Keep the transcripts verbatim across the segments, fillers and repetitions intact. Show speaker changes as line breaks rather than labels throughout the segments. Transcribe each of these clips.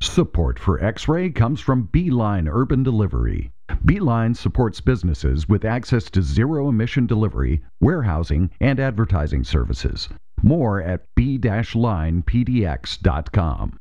Support for X-Ray comes from Beeline Urban Delivery. Beeline supports businesses with access to zero-emission delivery, warehousing, and advertising services. More at b dash line p d x dot com.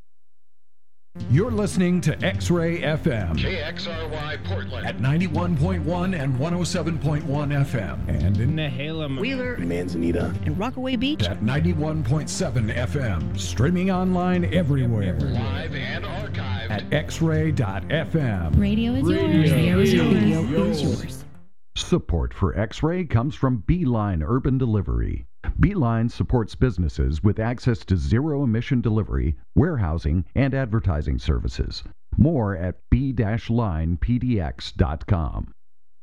You're listening to X-Ray F M.
K X R Y Portland.
At ninety-one point one and one oh seven point one F M. And in
Nehalem,
Wheeler,
Manzanita,
and Rockaway Beach.
At ninety-one point seven F M. Streaming online everywhere.
Live and archived.
At x ray dot f m.
Radio is yours. Radio is yours. Radio is yours.
Support for X-Ray comes from Beeline Urban Delivery. Beeline supports businesses with access to zero-emission delivery, warehousing, and advertising services. More at b dash line p d x dot com.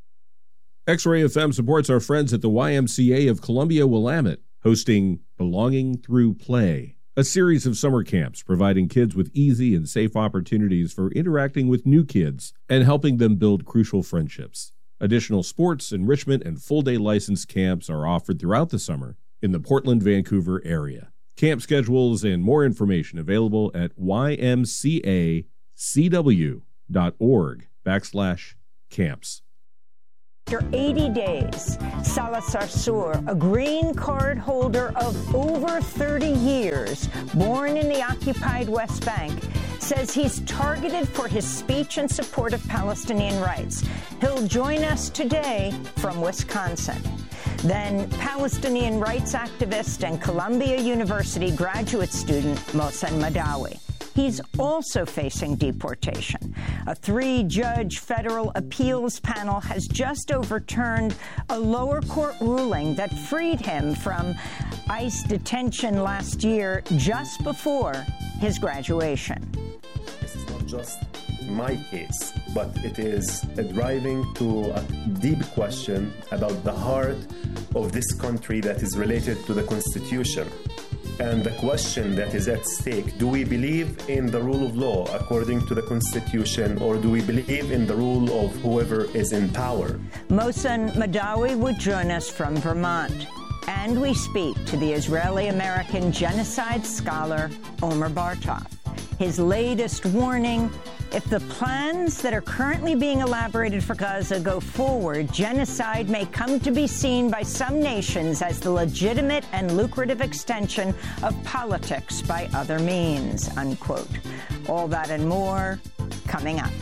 X-Ray F M supports our friends at the Y M C A of Columbia Willamette, hosting Belonging Through Play, a series of summer camps providing kids with easy and safe opportunities for interacting with new kids and helping them build crucial friendships. Additional sports, enrichment, and full-day license camps are offered throughout the summer in the Portland-Vancouver area. Camp schedules and more information available at y m c a c w dot org backslash camps.
After eighty days, Salazar Sur, a green card holder of over thirty years, born in the occupied West Bank, says he's targeted for his speech in support of Palestinian rights. He'll join us today from Wisconsin. Then Palestinian rights activist and Columbia University graduate student Mohsen Madawi. He's also facing deportation. A three-judge federal appeals panel has just overturned a lower court ruling that freed him from ICE detention last year just before his graduation.
This is not just my case, but it is driving to a deep question about the heart of this country that is related to the Constitution. And the question that is at stake, do we believe in the rule of law according to the Constitution, or do we believe in the rule of whoever is in power?
Mohsen Madawi would join us from Vermont. And we speak to the Israeli-American genocide scholar Omer Bartov. His latest warning: if the plans that are currently being elaborated for Gaza go forward, genocide may come to be seen by some nations as the legitimate and lucrative extension of politics by other means, unquote. All that and more coming up.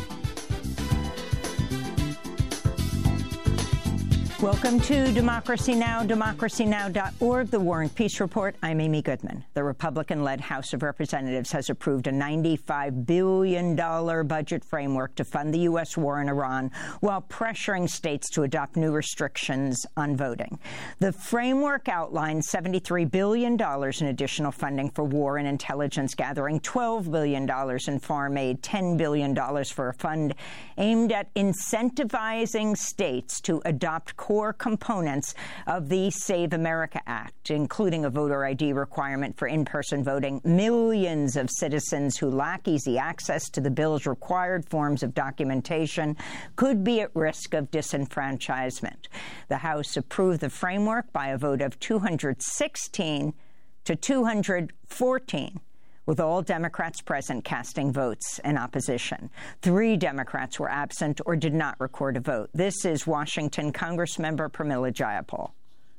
Welcome to Democracy Now!, democracy now dot org, the War and Peace Report. I'm Amy Goodman. The Republican-led House of Representatives has approved a ninety-five billion dollars budget framework to fund the U S war in Iran while pressuring states to adopt new restrictions on voting. The framework outlines seventy-three billion dollars in additional funding for war and intelligence gathering, twelve billion dollars in farm aid, ten billion dollars for a fund aimed at incentivizing states to adopt core components of the Save America Act, including a voter I D requirement for in-person voting. Millions of citizens who lack easy access to the bill's required forms of documentation could be at risk of disenfranchisement. The House approved the framework by a vote of two hundred sixteen to two hundred fourteen. With all Democrats present casting votes in opposition. Three Democrats were absent or did not record a vote. This is Washington Congressmember Pramila Jayapal.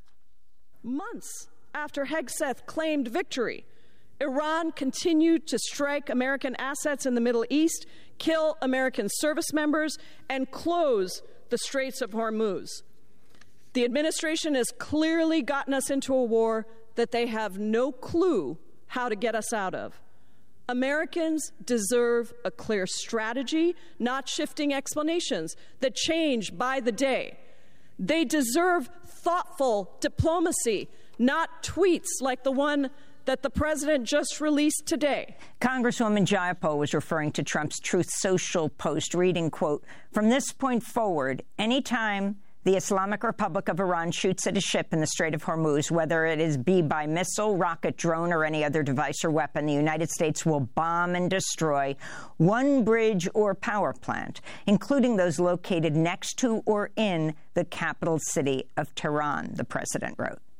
Months after Hegseth claimed victory, Iran continued to strike American assets in the Middle East, kill American service members, and close the Straits of Hormuz. The administration has clearly gotten us into a war that they have no clue how to get us out of. Americans deserve a clear strategy, not shifting explanations that change by the day. They deserve thoughtful diplomacy, not tweets like the one that the president just released today.
Congresswoman Jayapal was referring to Trump's Truth Social post, reading, quote, "From this point forward, anytime the Islamic Republic of Iran shoots at a ship in the Strait of Hormuz, whether it is be by missile, rocket, drone, or any other device or weapon, the United States will bomb and destroy one bridge or power plant, including those located next to or in the capital city of Tehran," the president wrote.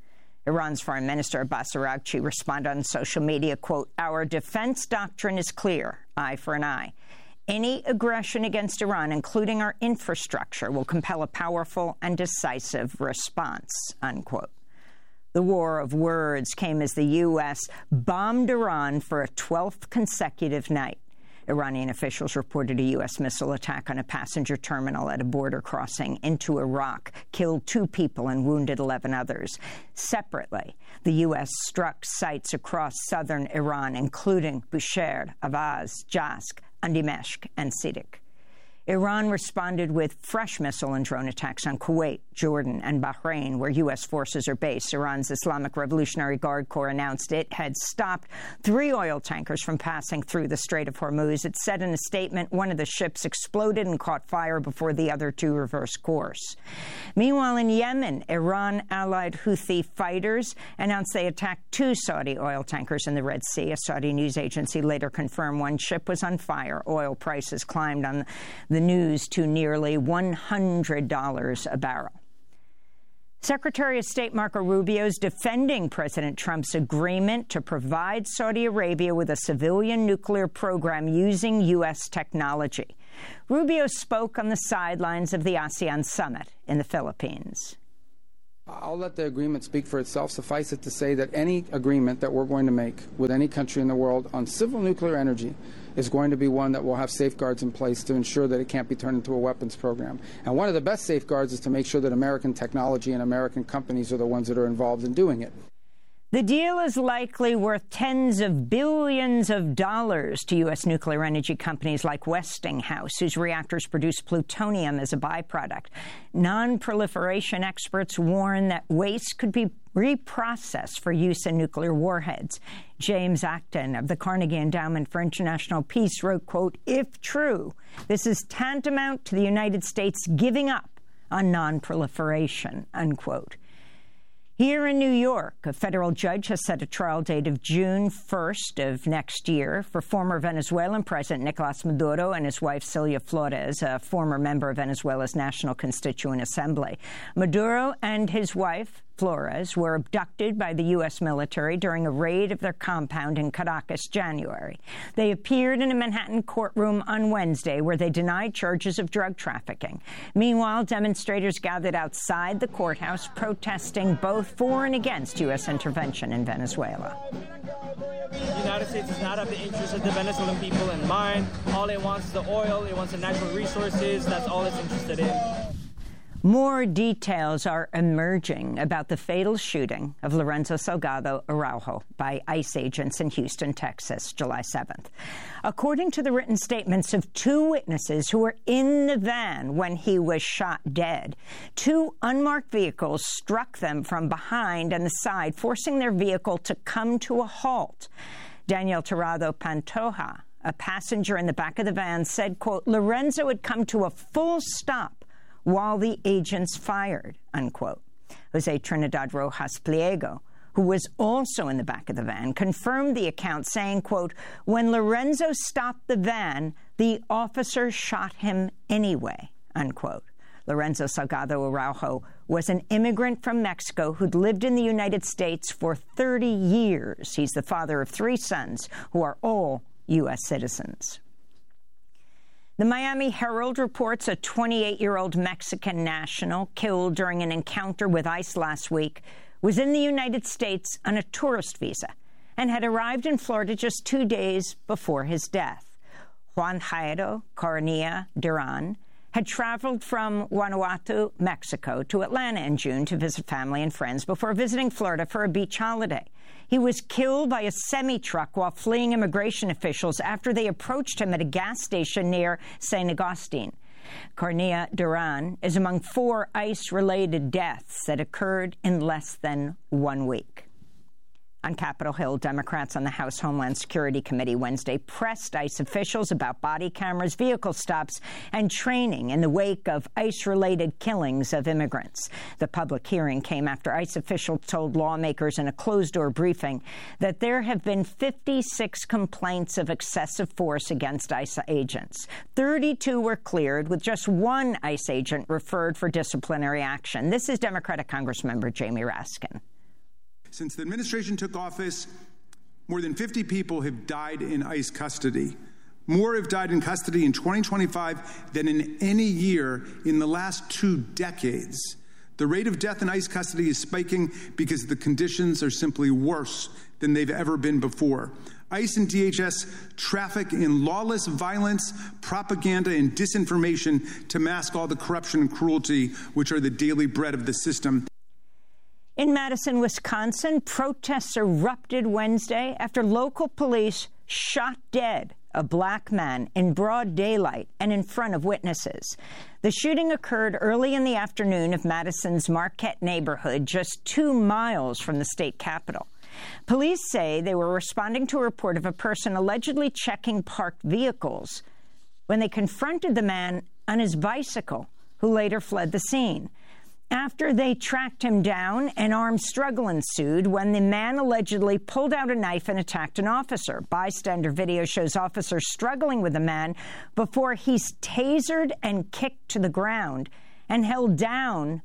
Iran's Foreign Minister Abbas Araghchi responded on social media, quote, "Our defense doctrine is clear, eye for an eye. Any aggression against Iran, including our infrastructure, will compel a powerful and decisive response," unquote. The war of words came as the U S bombed Iran for a twelfth consecutive night. Iranian officials reported a U S missile attack on a passenger terminal at a border crossing into Iraq, killed two people and wounded eleven others. Separately, the U S struck sites across southern Iran, including Bushehr, Avaz, Jask, Andimeshk, and Sidik. Iran responded with fresh missile and drone attacks on Kuwait, Jordan, and Bahrain, where U S forces are based. Iran's Islamic Revolutionary Guard Corps announced it had stopped three oil tankers from passing through the Strait of Hormuz. It said in a statement one of the ships exploded and caught fire before the other two reversed course. Meanwhile, in Yemen, Iran-allied Houthi fighters announced they attacked two Saudi oil tankers in the Red Sea. A Saudi news agency later confirmed one ship was on fire. Oil prices climbed on the news to nearly one hundred dollars a barrel. Secretary of State Marco Rubio is defending President Trump's agreement to provide Saudi Arabia with a civilian nuclear program using U S technology. Rubio spoke on the sidelines of the ASEAN summit in the Philippines.
I'll let the agreement speak for itself. Suffice it to say that any agreement that we're going to make with any country in the world on civil nuclear energy is going to be one that will have safeguards in place to ensure that it can't be turned into a weapons program. And one of the best safeguards is to make sure that American technology and American companies are the ones that are involved in doing it.
The deal is likely worth tens of billions of dollars to U S nuclear energy companies like Westinghouse, whose reactors produce plutonium as a byproduct. Non-proliferation experts warn that waste could be reprocessed for use in nuclear warheads. James Acton of the Carnegie Endowment for International Peace wrote, quote, "If true, this is tantamount to the United States giving up on non-proliferation," unquote. Here in New York, a federal judge has set a trial date of June first of next year for former Venezuelan President Nicolas Maduro and his wife Cilia Flores, a former member of Venezuela's National Constituent Assembly. Maduro and his wife Flores were abducted by the U S military during a raid of their compound in Caracas, January. They appeared in a Manhattan courtroom on Wednesday where they denied charges of drug trafficking. Meanwhile, demonstrators gathered outside the courthouse protesting both for and against U S intervention in Venezuela.
The United States does not have the interests of the Venezuelan people in mind. All it wants is the oil, it wants the natural resources, that's all it's interested in.
More details are emerging about the fatal shooting of Lorenzo Salgado Araujo by ICE agents in Houston, Texas, July seventh. According to the written statements of two witnesses who were in the van when he was shot dead, two unmarked vehicles struck them from behind and the side, forcing their vehicle to come to a halt. Daniel Tirado Pantoja, a passenger in the back of the van, said, quote, "Lorenzo had come to a full stop while the agents fired," unquote. Jose Trinidad Rojas Pliego, who was also in the back of the van, confirmed the account, saying, quote, "When Lorenzo stopped the van, the officer shot him anyway," unquote. Lorenzo Salgado Araujo was an immigrant from Mexico who'd lived in the United States for thirty years. He's the father of three sons who are all U S citizens. The Miami Herald reports a twenty-eight-year-old Mexican national killed during an encounter with ICE last week was in the United States on a tourist visa and had arrived in Florida just two days before his death. Juan Jairo Cornea Duran had traveled from Guanajuato, Mexico, to Atlanta in June to visit family and friends before visiting Florida for a beach holiday. He was killed by a semi-truck while fleeing immigration officials after they approached him at a gas station near Saint Augustine. Cornea Duran is among four ICE-related deaths that occurred in less than one week. On Capitol Hill, Democrats on the House Homeland Security Committee Wednesday pressed ICE officials about body cameras, vehicle stops, and training in the wake of ICE-related killings of immigrants. The public hearing came after ICE officials told lawmakers in a closed-door briefing that there have been fifty-six complaints of excessive force against ICE agents. thirty-two were cleared, with just one ICE agent referred for disciplinary action. This is Democratic Congressmember Jamie Raskin.
Since the administration took office, more than fifty people have died in ICE custody. More have died in custody in twenty twenty-five than in any year in the last two decades. The rate of death in ICE custody is spiking because the conditions are simply worse than they've ever been before. ICE and D H S traffic in lawless violence, propaganda, and disinformation to mask all the corruption and cruelty which are the daily bread of the system.
In Madison, Wisconsin, protests erupted Wednesday after local police shot dead a black man in broad daylight and in front of witnesses. The shooting occurred early in the afternoon of Madison's Marquette neighborhood, just two miles from the state capitol. Police say they were responding to a report of a person allegedly checking parked vehicles when they confronted the man on his bicycle, who later fled the scene. After they tracked him down, an armed struggle ensued when the man allegedly pulled out a knife and attacked an officer. Bystander video shows officers struggling with the man before he's tasered and kicked to the ground and held down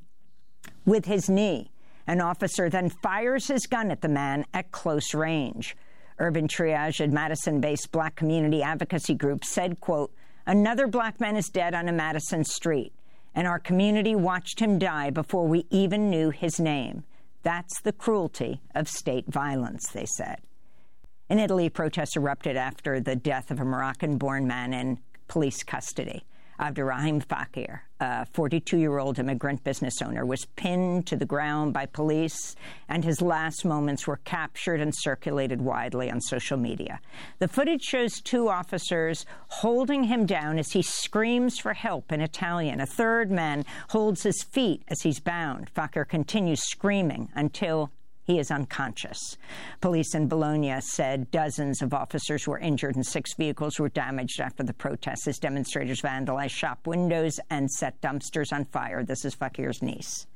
with his knee. An officer then fires his gun at the man at close range. Urban Triage, a Madison-based black community advocacy group, said, quote, "Another black man is dead on a Madison street, and our community watched him die before we even knew his name. That's the cruelty of state violence," they said. In Italy, protests erupted after the death of a Moroccan-born man in police custody. Abderrahim Fakir, a forty-two-year-old immigrant business owner, was pinned to the ground by police, and his last moments were captured and circulated widely on social media. The footage shows two officers holding him down as he screams for help in Italian. A third man holds his feet as he's bound. Fakir continues screaming until he is unconscious. Police in Bologna said dozens of officers were injured and six vehicles were damaged after the protests as demonstrators vandalized shop windows and set dumpsters on fire. This is Fakir's niece.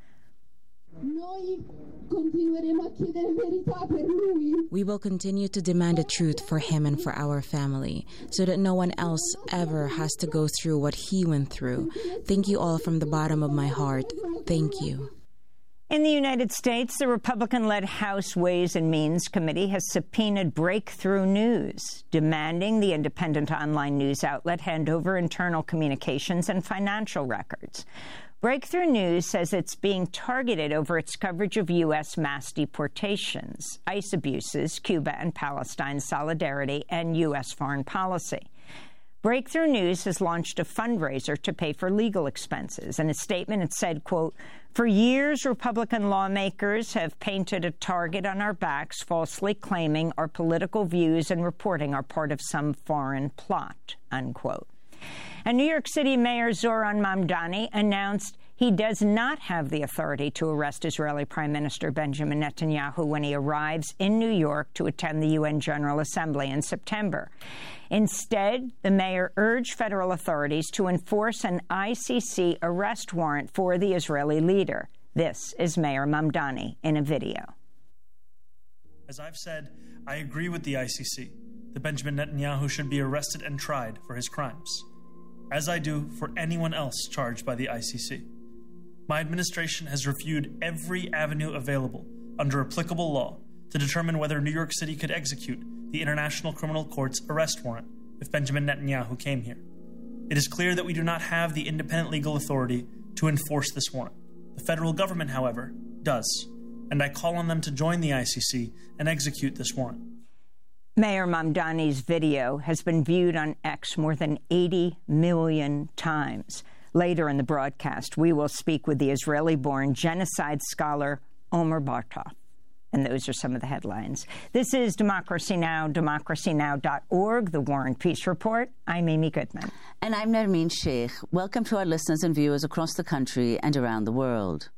We will continue to demand the truth for him and for our family, so that no one else ever has to go through what he went through. Thank you all from the bottom of my heart. Thank you.
In the United States, the Republican-led House Ways and Means Committee has subpoenaed Breakthrough News, demanding the independent online news outlet hand over internal communications and financial records. Breakthrough News says it's being targeted over its coverage of U S mass deportations, ICE abuses, Cuba and Palestine solidarity, and U S foreign policy. Breakthrough News has launched a fundraiser to pay for legal expenses. In a statement, it said, quote, "For years, Republican lawmakers have painted a target on our backs, falsely claiming our political views and reporting are part of some foreign plot," unquote. And New York City Mayor Zohran Mamdani announced he does not have the authority to arrest Israeli Prime Minister Benjamin Netanyahu when he arrives in New York to attend the U N General Assembly in September. Instead, the mayor urged federal authorities to enforce an I C C arrest warrant for the Israeli leader. This is Mayor Mamdani in a video.
As I've said, I agree with the I C C that Benjamin Netanyahu should be arrested and tried for his crimes, as I do for anyone else charged by the I C C. My administration has reviewed every avenue available under applicable law to determine whether New York City could execute the International Criminal Court's arrest warrant if Benjamin Netanyahu came here. It is clear that we do not have the independent legal authority to enforce this warrant. The federal government, however, does, and I call on them to join the I C C and execute this warrant.
Mayor Mamdani's video has been viewed on X more than eighty million times. Later in the broadcast, we will speak with the Israeli-born genocide scholar Omer Bartov. And those are some of the headlines. This is Democracy Now!, democracy now dot org, the War and Peace Report. I'm Amy Goodman.
And I'm Nermeen Sheikh. Welcome to our listeners and viewers across the country and around the world.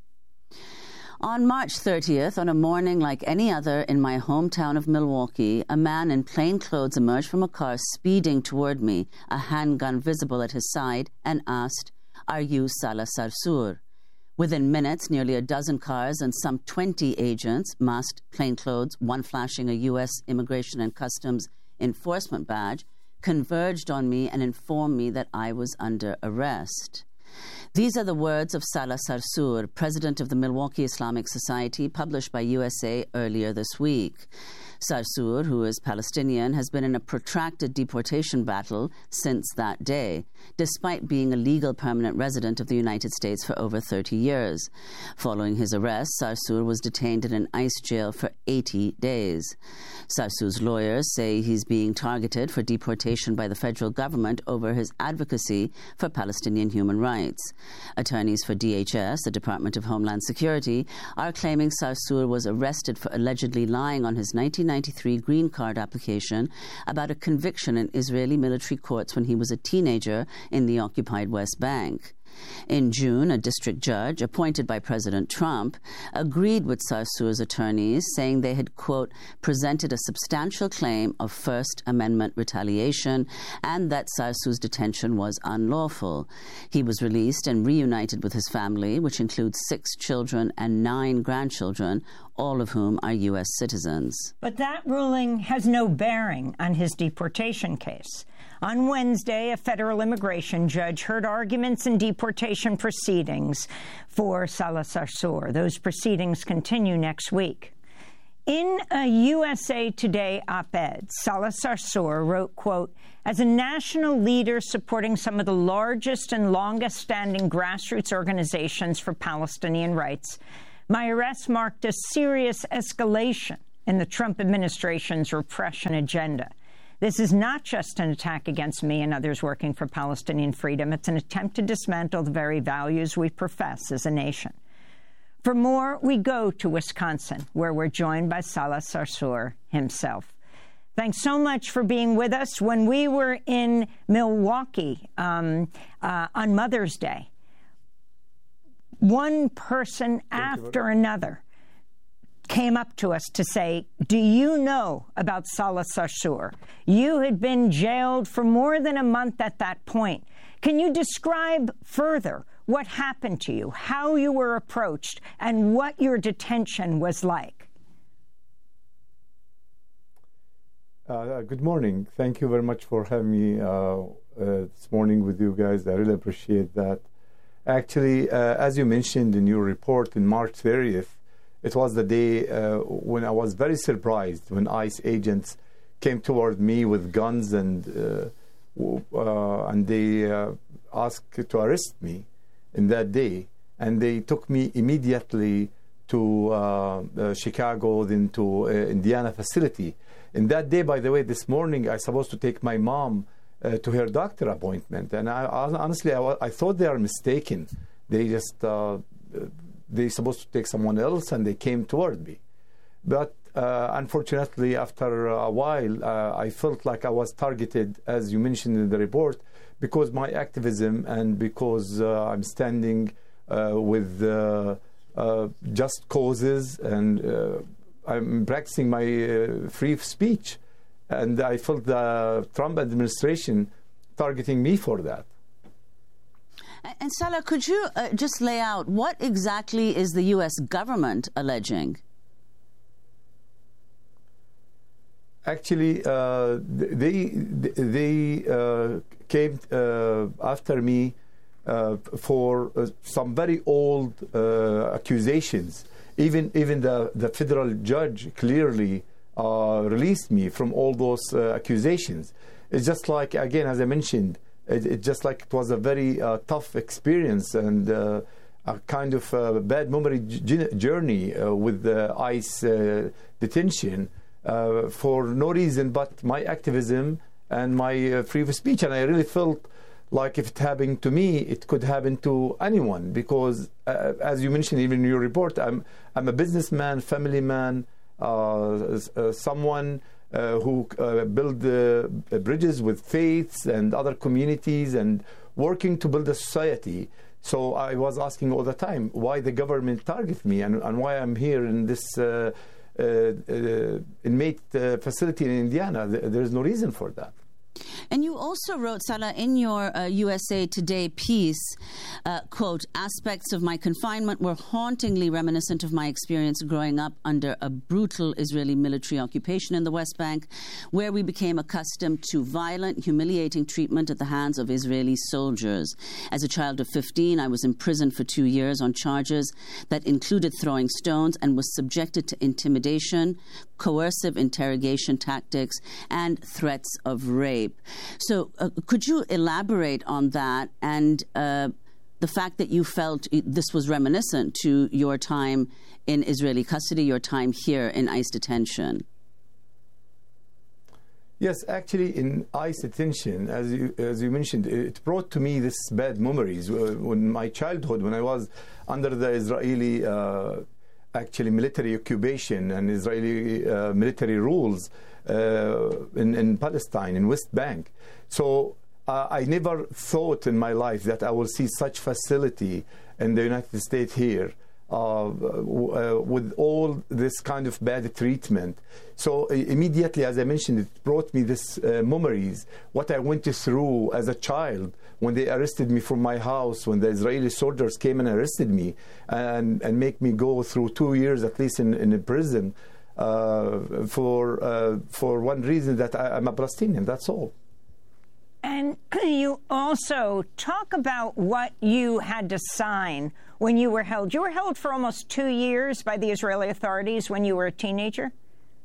On March thirtieth, on a morning like any other in my hometown of Milwaukee, a man in plain clothes emerged from a car speeding toward me, a handgun visible at his side, and asked, "Are you Salah Sarsour?" Within minutes, nearly a dozen cars and some twenty agents, masked plainclothes, one flashing a U S Immigration and Customs Enforcement badge, converged on me and informed me that I was under arrest. These are the words of Salah Sarsour, president of the Milwaukee Islamic Society, published by U S A earlier this week. Sarsour, who is Palestinian, has been in a protracted deportation battle since that day, despite being a legal permanent resident of the United States for over thirty years. Following his arrest, Sarsour was detained in an ICE jail for eighty days. Sarsour's lawyers say he's being targeted for deportation by the federal government over his advocacy for Palestinian human rights. Attorneys for D H S, the Department of Homeland Security, are claiming Sarsour was arrested for allegedly lying on his nineteen ninety-three green card application about a conviction in Israeli military courts when he was a teenager in the occupied West Bank. In June, a district judge appointed by President Trump agreed with Sarsour's attorneys, saying they had, quote, presented a substantial claim of First Amendment retaliation and that Sarsour's detention was unlawful. He was released and reunited with his family, which includes six children and nine grandchildren, all of whom are U S citizens.
But that ruling has no bearing on his deportation case. On Wednesday, a federal immigration judge heard arguments in deportation proceedings for Salah Sarsour. Those proceedings continue next week. In a U S A Today op-ed, Salah Sarsour wrote, quote, as a national leader supporting some of the largest and longest-standing grassroots organizations for Palestinian rights, my arrest marked a serious escalation in the Trump administration's repression agenda. This is not just an attack against me and others working for Palestinian freedom. It's an attempt to dismantle the very values we profess as a nation. For more, we go to Wisconsin, where we're joined by Salah Sarsour himself. Thanks so much for being with us. When we were in Milwaukee um, uh, on Mother's Day, one person after another came up to us to say, do you know about Salah Sarsour? You had been jailed for more than a month at that point. Can you describe further what happened to you, how you were approached, and what your detention was like?
Uh, good morning. Thank you very much for having me uh, uh, this morning with you guys. I really appreciate that. Actually, uh, as you mentioned in your report, in March thirtieth, it was the day uh, when I was very surprised when ICE agents came toward me with guns and uh, uh, and they uh, asked to arrest me in that day. And they took me immediately to uh, uh, Chicago, then to uh, Indiana facility. In that day, by the way, this morning, I was supposed to take my mom uh, to her doctor appointment. And I, honestly, I, I thought they are mistaken. They just... Uh, They supposed to take someone else, and they came toward me. But uh, unfortunately, after a while, uh, I felt like I was targeted, as you mentioned in the report, because my activism and because uh, I'm standing uh, with uh, uh, just causes, and uh, I'm practicing my uh, free speech. And I felt the Trump administration targeting me for that.
And Salah, could you uh, just lay out what exactly is the U S government alleging?
Actually, uh, they they uh, came uh, after me uh, for uh, some very old uh, accusations. Even even the the federal judge clearly uh, released me from all those uh, accusations. It's just like, again, as I mentioned, It, it just like it was a very uh, tough experience and uh, a kind of uh, bad memory journey uh, with the ICE uh, detention uh, for no reason but my activism and my uh, freedom of speech. And I really felt like if it happened to me, it could happen to anyone because, uh, as you mentioned even in your report, I'm, I'm a businessman, family man, uh, uh, someone Uh, who uh, build uh, bridges with faiths and other communities and working to build a society. So I was asking all the time why the government target me and, and why I'm here in this uh, uh, uh, inmate uh, facility in Indiana. There is no reason for that.
And you also wrote, Salah, in your uh, U S A Today piece, uh, quote, aspects of my confinement were hauntingly reminiscent of my experience growing up under a brutal Israeli military occupation in the West Bank, where we became accustomed to violent, humiliating treatment at the hands of Israeli soldiers. As a child of fifteen, I was imprisoned for two years on charges that included throwing stones and was subjected to intimidation, coercive interrogation tactics, and threats of rape. So uh, could you elaborate on that and uh, the fact that you felt this was reminiscent to your time in Israeli custody, your time here in ICE detention?
Yes, actually, in ICE detention, as you, as you mentioned, it brought to me this bad memories. When my childhood, when I was under the Israeli uh, actually military occupation and Israeli uh, military rules uh, in, in Palestine, in West Bank. So uh, I never thought in my life that I will see such facility in the United States here. Uh, uh, with all this kind of bad treatment. So uh, immediately, as I mentioned, it brought me this uh, memories, what I went through as a child when they arrested me from my house, when the Israeli soldiers came and arrested me and, and make me go through two years at least in, in a prison uh, for, uh, for one reason, that I, I'm a Palestinian, that's all.
And you also talk about what you had to sign when you were held. You were held for almost two years by the Israeli authorities when you were a teenager?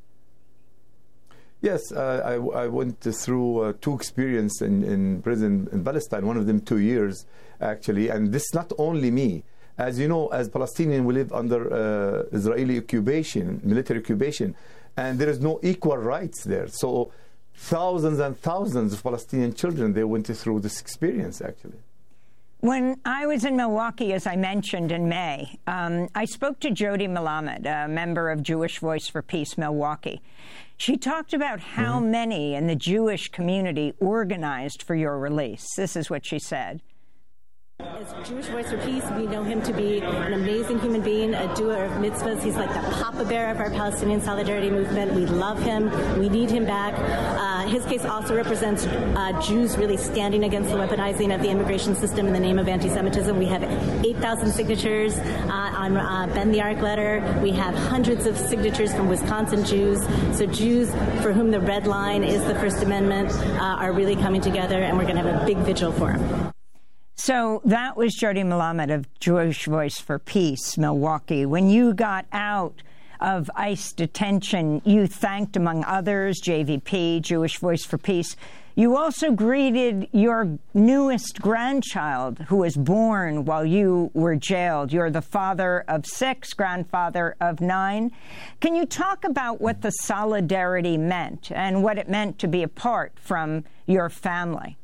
Yes, uh, I, I went through uh, two experiences in, in prison in Palestine, one of them two years, actually. And this is not only me. As you know, as Palestinians, we live under uh, Israeli occupation, military occupation, and there is no equal rights there. So thousands and thousands of Palestinian children, they went through this experience, actually.
When I was in Milwaukee, as I mentioned, in May, um, I spoke to Jody Melamed, a member of Jewish Voice for Peace Milwaukee. She talked about how mm-hmm. many in the Jewish community organized for your release. This is what she said.
As Jewish Voice for Peace, we know him to be an amazing human being, a doer of mitzvahs. He's like the Papa Bear of our Palestinian solidarity movement. We love him. We need him back. Uh, his case also represents uh, Jews really standing against the weaponizing of the immigration system in the name of anti-Semitism. We have eight thousand signatures uh, on uh, Bend the Arc letter. We have hundreds of signatures from Wisconsin Jews. So Jews for whom the red line is the First Amendment uh, are really coming together, and we're going to have a big vigil for him.
So that was Jody Melamed of Jewish Voice for Peace, Milwaukee. When you got out of ICE detention, you thanked, among others, J V P, Jewish Voice for Peace. You also greeted your newest grandchild, who was born while you were jailed. You're the father of six, grandfather of nine. Can you talk about what the solidarity meant and what it meant to be apart from your family?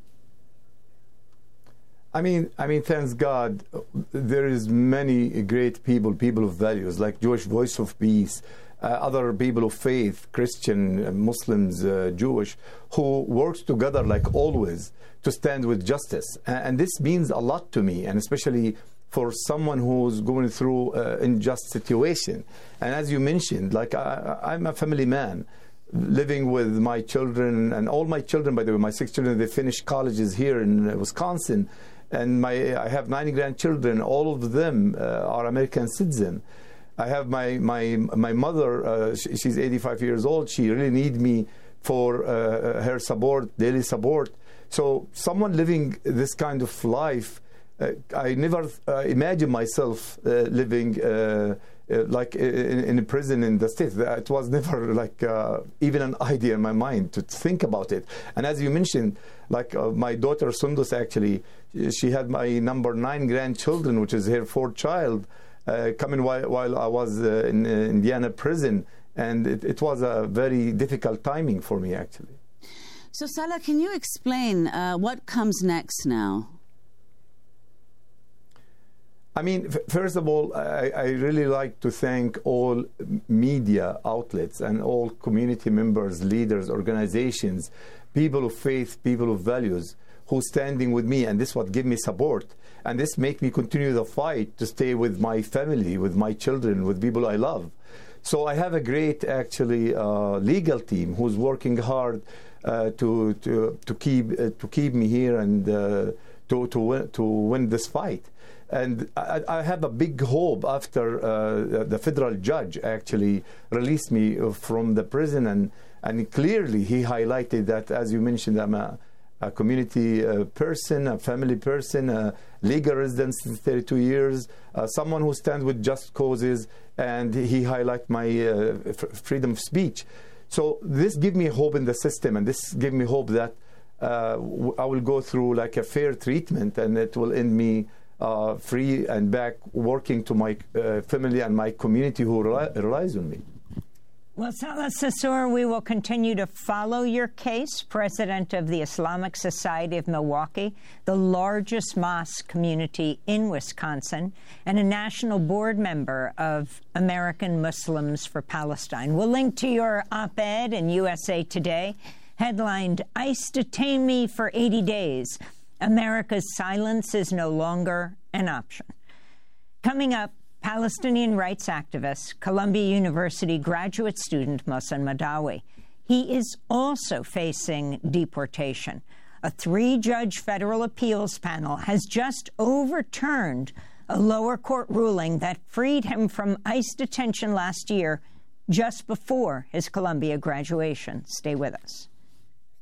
I mean, I mean, thanks God, there is many great people, people of values, like Jewish Voice of Peace, uh, other people of faith, Christian, uh, Muslims, uh, Jewish, who works together like always to stand with justice. And, and this means a lot to me, and especially for someone who's going through an uh, unjust situation. And as you mentioned, like I, I'm a family man, living with my children, and all my children, by the way, my six children, they finished colleges here in Wisconsin. And my, I have nine grandchildren. All of them uh, are American citizens. I have my my my mother. Uh, she, she's eighty-five years old. She really needs me for uh, her support, daily support. So someone living this kind of life, uh, I never uh, imagined myself uh, living uh, uh, like in, in a prison in the States. It was never like uh, even an idea in my mind to think about it. And as you mentioned, like uh, my daughter Sundus, actually, she had my number nine grandchildren, which is her fourth child, uh, coming while, while I was uh, in uh, Indiana prison. And it, it was a very difficult timing for me, actually.
So, Salah, can you explain uh, what comes next now?
I mean, f- first of all, I, I really like to thank all media outlets and all community members, leaders, organizations, people of faith, people of values, who standing with me, and this what give me support, and this make me continue the fight to stay with my family, with my children, with people I love. So I have a great, actually, uh, legal team who's working hard uh, to to to keep uh, to keep me here and uh, to to win, to win this fight. And I, I have a big hope after uh, the federal judge actually released me from the prison, and and clearly he highlighted that, as you mentioned, I'm a, a community uh, person, a family person, a legal resident since thirty-two years, uh, someone who stands with just causes, and he highlighted my uh, f- freedom of speech. So this gives me hope in the system, and this gives me hope that uh, w- I will go through like a fair treatment, and it will end me uh, free and back working to my uh, family and my community who rely- relies on me.
Well, Salah Sarsour, we will continue to follow your case, president of the Islamic Society of Milwaukee, the largest mosque community in Wisconsin, and a national board member of American Muslims for Palestine. We'll link to your op-ed in U S A Today, headlined, ICE Detained Me for eighty days. America's silence is no longer an option. Coming up, Palestinian rights activist, Columbia University graduate student Mohsen Madawi. He is also facing deportation. A three-judge federal appeals panel has just overturned a lower court ruling that freed him from ICE detention last year, just before his Columbia graduation. Stay with us.